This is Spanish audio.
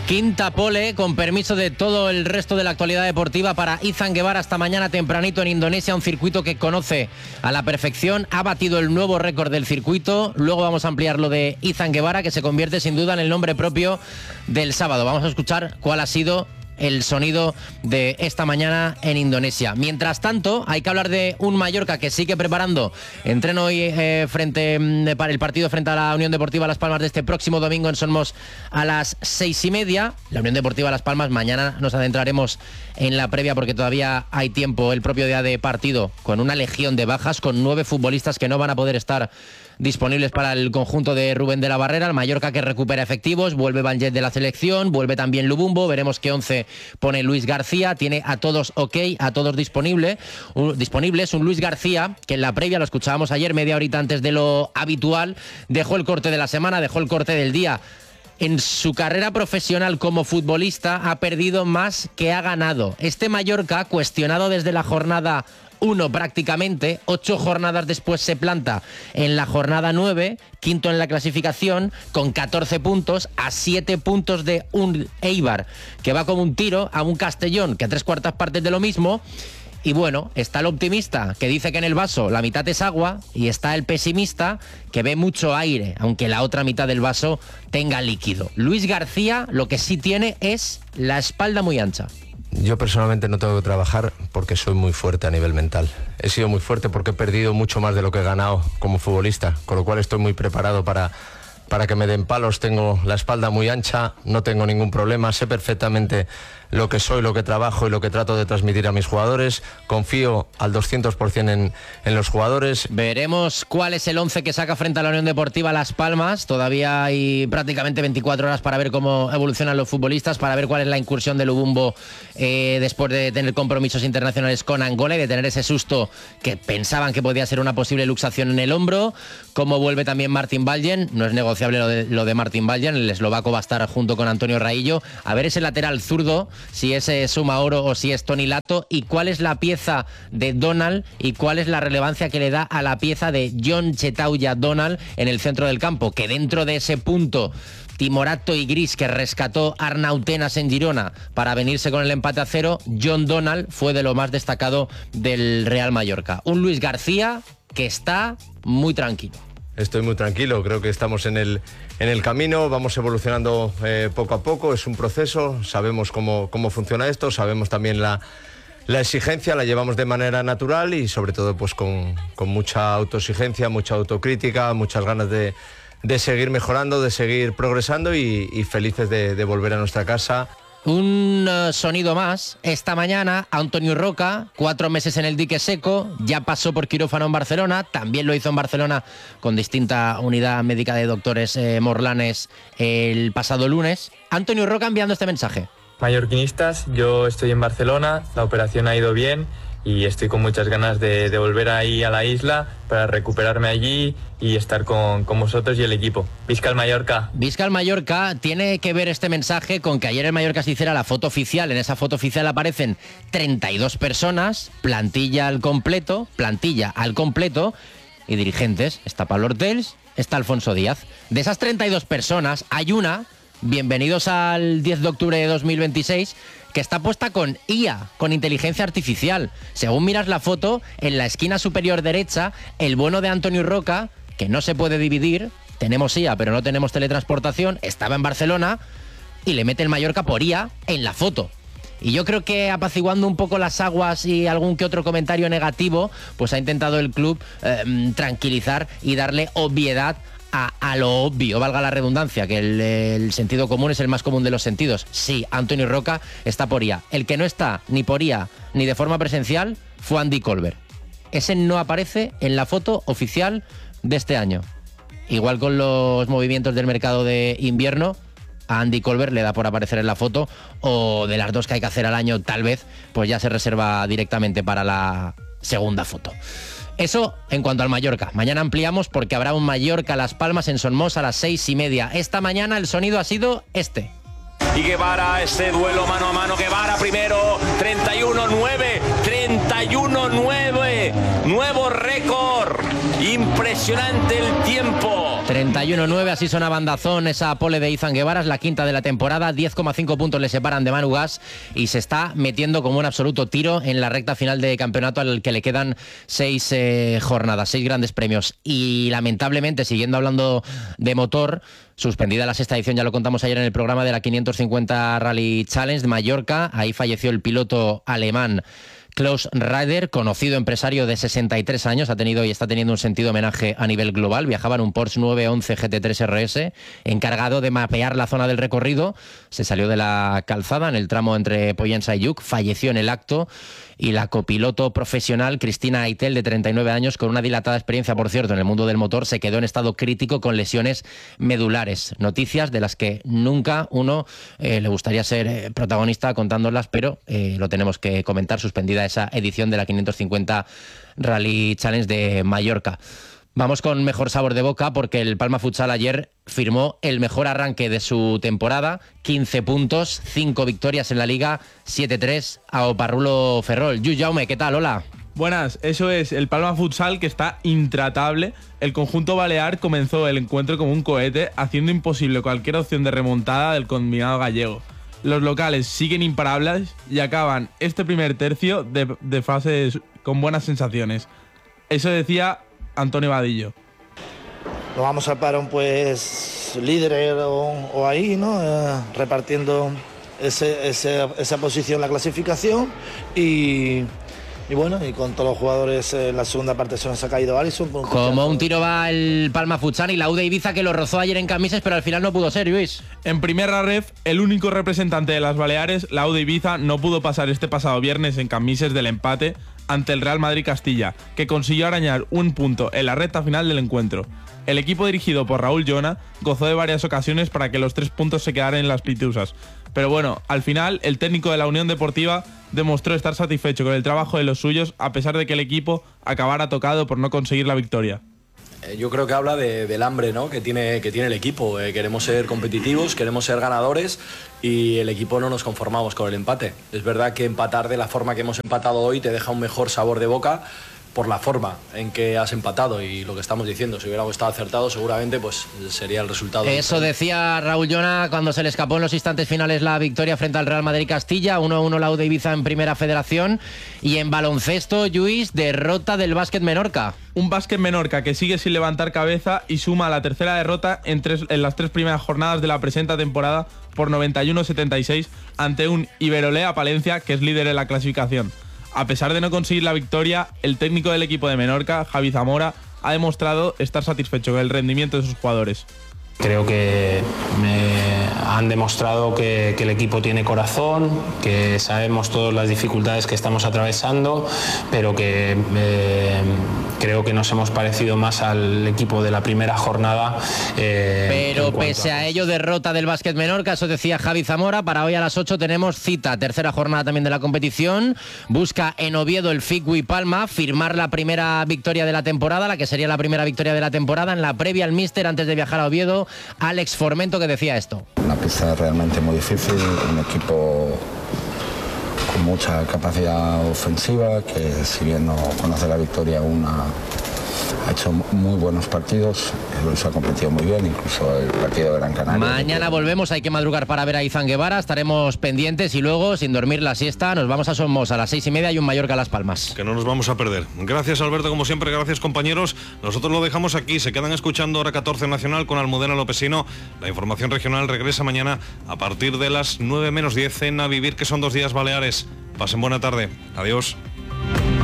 Quinta pole, con permiso de todo el resto de la actualidad deportiva, para Izan Guevara esta mañana tempranito en Indonesia, un circuito que conoce a la perfección. Ha batido el nuevo récord del circuito. Luego vamos a ampliar lo de Izan Guevara, que se convierte sin duda en el nombre propio del sábado. Vamos a escuchar cuál ha sido el sonido de esta mañana en Indonesia. Mientras tanto, hay que hablar de un Mallorca que sigue preparando entreno hoy para el partido frente a la Unión Deportiva Las Palmas de este próximo domingo en Somos a las 6:30. La Unión Deportiva Las Palmas, mañana nos adentraremos en la previa porque todavía hay tiempo, el propio día de partido, con una legión de bajas, con 9 futbolistas que no van a poder estar disponibles para el conjunto de Rubén de la Barrera. El Mallorca que recupera efectivos, vuelve Banjet de la selección, vuelve también Lubumbo, veremos qué 11 pone Luis García, tiene a todos ok, a todos disponibles. Un Luis García que en la previa, lo escuchábamos ayer, media horita antes de lo habitual, dejó el corte de la semana, dejó el corte del día. En su carrera profesional como futbolista ha perdido más que ha ganado. Este Mallorca, cuestionado desde la jornada 1 prácticamente, 8 jornadas después se planta en la jornada 9, quinto en la clasificación, con 14 puntos, a 7 puntos de un Eibar, que va como un tiro, a un Castellón, que a 3/4 partes de lo mismo. Y bueno, está el optimista, que dice que en el vaso la mitad es agua, y está el pesimista, que ve mucho aire, aunque la otra mitad del vaso tenga líquido. Luis García lo que sí tiene es la espalda muy ancha. Yo personalmente no tengo que trabajar porque soy muy fuerte a nivel mental. He sido muy fuerte porque he perdido mucho más de lo que he ganado como futbolista, con lo cual estoy muy preparado para que me den palos. Tengo la espalda muy ancha, no tengo ningún problema, sé perfectamente lo que soy, lo que trabajo y lo que trato de transmitir a mis jugadores. Confío al 200% en los jugadores. Veremos cuál es el 11 que saca frente a la Unión Deportiva Las Palmas. Todavía hay prácticamente 24 horas para ver cómo evolucionan los futbolistas, para ver cuál es la incursión de Lubumbo después de tener compromisos internacionales con Angola y de tener ese susto que pensaban que podía ser una posible luxación en el hombro. Cómo vuelve también Martin Valjen. No es negociable lo de Martin Valjen. El eslovaco va a estar junto con Antonio Raillo. A ver ese lateral zurdo, si es Suma Oro o si es Toni Lato, y cuál es la pieza de Donald y cuál es la relevancia que le da a la pieza de John Chetauya Donald en el centro del campo, que dentro de ese punto timorato y gris que rescató Arnautenas en Girona para venirse con el empate a 0, John Donald fue de lo más destacado del Real Mallorca. Un Luis García que está muy tranquilo. Estoy muy tranquilo, creo que estamos en el camino, vamos evolucionando poco a poco, es un proceso, sabemos cómo funciona esto, sabemos también la exigencia, la llevamos de manera natural y sobre todo pues con mucha autoexigencia, mucha autocrítica, muchas ganas de seguir mejorando, de seguir progresando y felices de volver a nuestra casa. Un sonido más. Esta mañana, Antonio Roca, 4 meses en el dique seco, ya pasó por quirófano en Barcelona, también lo hizo en Barcelona con distinta unidad médica de doctores Morlanes el pasado lunes. Antonio Roca enviando este mensaje. Mallorquinistas, yo estoy en Barcelona, la operación ha ido bien y estoy con muchas ganas de volver ahí a la isla para recuperarme allí y estar con vosotros y el equipo. Visca el Mallorca. Visca el Mallorca. Tiene que ver este mensaje con que ayer el Mallorca se hiciera la foto oficial. En esa foto oficial aparecen 32 personas, plantilla al completo, y dirigentes. Está Pablo Hortels, está Alfonso Díaz. De esas 32 personas hay una, bienvenidos al 10 de octubre de 2026, que está puesta con IA, con inteligencia artificial. Según miras la foto, en la esquina superior derecha, el bono de Antonio Roca, que no se puede dividir, tenemos IA pero no tenemos teletransportación, estaba en Barcelona y le mete el Mallorca por IA en la foto. Y yo creo que apaciguando un poco las aguas y algún que otro comentario negativo, pues ha intentado el club tranquilizar y darle obviedad a lo obvio, valga la redundancia, que el sentido común es el más común de los sentidos. Sí, Antonio Roca está por IA. El que no está ni por IA ni de forma presencial fue Andy Colbert. Ese no aparece en la foto oficial de este año. Igual con los movimientos del mercado de invierno, a Andy Colbert le da por aparecer en la foto, o de las dos que hay que hacer al año tal vez, pues ya se reserva directamente para la segunda foto. Eso en cuanto al Mallorca. Mañana ampliamos porque habrá un Mallorca-Las Palmas en Son Mos a las 6:30. Esta mañana el sonido ha sido este. Y Guevara, ese duelo mano a mano, Guevara primero, 31-9, nuevo récord, Impresionante el tiempo. 31-9, así suena bandazón esa pole de Izan Guevara, es la quinta de la temporada, 10,5 puntos le separan de Manu Gas y se está metiendo como un absoluto tiro en la recta final de campeonato al que le quedan 6 jornadas, 6 grandes premios. Y lamentablemente, siguiendo hablando de motor, suspendida la sexta edición, ya lo contamos ayer en el programa, de la 550 Rally Challenge de Mallorca. Ahí falleció el piloto alemán Klaus Raeder, conocido empresario de 63 años, ha tenido y está teniendo un sentido homenaje a nivel global. Viajaba en un Porsche 911 GT3 RS, encargado de mapear la zona del recorrido. Se salió de la calzada en el tramo entre Pollensa y Lluc, falleció en el acto. Y la copiloto profesional Cristina Aitel, de 39 años, con una dilatada experiencia, por cierto, en el mundo del motor, se quedó en estado crítico con lesiones medulares. Noticias de las que nunca uno le gustaría ser protagonista contándolas, pero lo tenemos que comentar. Suspendida esa edición de la 550 Rally Challenge de Mallorca. Vamos con mejor sabor de boca, porque el Palma Futsal ayer firmó el mejor arranque de su temporada, 15 puntos, 5 victorias en la Liga, 7-3 a Oparrulo Ferrol. Lluís Jaume, ¿qué tal? Hola. Buenas, eso es, el Palma Futsal, que está intratable. El conjunto balear comenzó el encuentro como un cohete, haciendo imposible cualquier opción de remontada del combinado gallego. Los locales siguen imparables y acaban este primer tercio de fase con buenas sensaciones. Eso decía Antonio Vadillo. Nos vamos al parón pues líderes o ahí, ¿no? Repartiendo esa posición en la clasificación y bueno, y con todos los jugadores en la segunda parte se nos ha caído Alisson. Como un tiro va el Palma Futsal y la U de Ibiza, que lo rozó ayer en Camises, pero al final no pudo ser, Luis. En primera ref, el único representante de las Baleares, la U de Ibiza, no pudo pasar este pasado viernes en Camises del empate ante el Real Madrid Castilla, que consiguió arañar un punto en la recta final del encuentro. El equipo dirigido por Raúl Llona gozó de varias ocasiones para que los 3 puntos se quedaran en las pitusas. Pero bueno, al final el técnico de la Unión Deportiva demostró estar satisfecho con el trabajo de los suyos, a pesar de que el equipo acabara tocado por no conseguir la victoria. Yo creo que habla del hambre, ¿no?, que tiene el equipo. Queremos ser competitivos, queremos ser ganadores y el equipo no nos conformamos con el empate. Es verdad que empatar de la forma que hemos empatado hoy te deja un mejor sabor de boca por la forma en que has empatado y lo que estamos diciendo. Si hubiéramos estado acertados, seguramente pues sería el resultado. Eso decía Raúl Llona cuando se le escapó en los instantes finales la victoria frente al Real Madrid Castilla, 1-1 la U de Ibiza en Primera Federación. Y en baloncesto, Lluís, derrota del Básquet Menorca. Un Básquet Menorca que sigue sin levantar cabeza y suma la tercera derrota en las 3 primeras jornadas de la presente temporada por 91-76 ante un Iberolea Palencia, que es líder en la clasificación. A pesar de no conseguir la victoria, el técnico del equipo de Menorca, Javi Zamora, ha demostrado estar satisfecho con el rendimiento de sus jugadores. Creo que han demostrado que el equipo tiene corazón, que sabemos todas las dificultades que estamos atravesando, pero que creo que nos hemos parecido más al equipo de la primera jornada. Pero pese a ello, derrota del Básquet Menorca, eso decía Javi Zamora. Para hoy a las 8 tenemos cita, tercera jornada también de la competición. Busca en Oviedo el Figui Palma firmar la primera victoria de la temporada, la que sería la primera victoria de la temporada. En la previa al míster, antes de viajar a Oviedo, Alex Formento, que decía esto. Una pista realmente muy difícil, un equipo con mucha capacidad ofensiva, que si bien no conoce la victoria aún ha hecho muy buenos partidos, Luis ha competido muy bien, incluso el partido de Gran Canaria. Mañana volvemos, hay que madrugar para ver a Izan Guevara, estaremos pendientes y luego, sin dormir la siesta, nos vamos a Somos a las 6:30 y un Mallorca a Las Palmas. Que no nos vamos a perder. Gracias, Alberto, como siempre, gracias, compañeros. Nosotros lo dejamos aquí, se quedan escuchando Hora 14 Nacional con Almudena Lopesino. La información regional regresa mañana a partir de las 9 menos 10 en A Vivir, que son 2 días Baleares. Pasen buena tarde. Adiós.